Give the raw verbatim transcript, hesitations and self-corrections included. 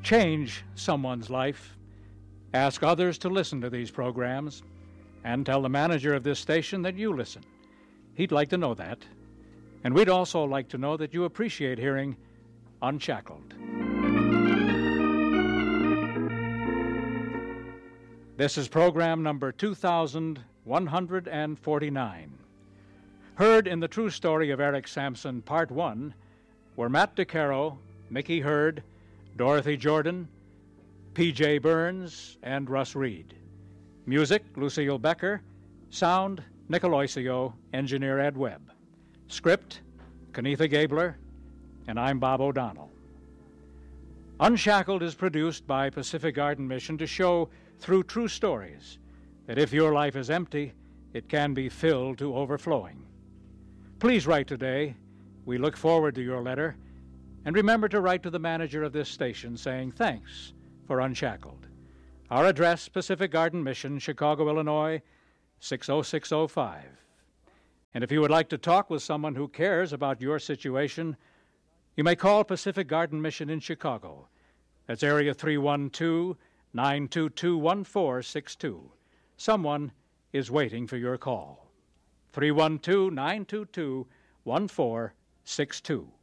change someone's life, ask others to listen to these programs, and tell the manager of this station that you listen. He'd like to know that. And we'd also like to know that you appreciate hearing Unshackled. This is program number two thousand one hundred forty-nine. Heard in the true story of Eric Sampson, Part one, were Matt DeCaro, Mickey Hurd, Dorothy Jordan, P J Burns, and Russ Reed. Music, Lucille Becker. Sound, Nicoloisio, engineer Ed Webb. Script, Kenitha Gabler, and I'm Bob O'Donnell. Unshackled is produced by Pacific Garden Mission to show, through true stories, that if your life is empty, it can be filled to overflowing. Please write today. We look forward to your letter. And remember to write to the manager of this station saying thanks for Unshackled. Our address, Pacific Garden Mission, Chicago, Illinois, six oh six oh five. And if you would like to talk with someone who cares about your situation, you may call Pacific Garden Mission in Chicago. That's area three one two, nine two two, one four six two. Someone is waiting for your call. three one two, nine two two, one four six two.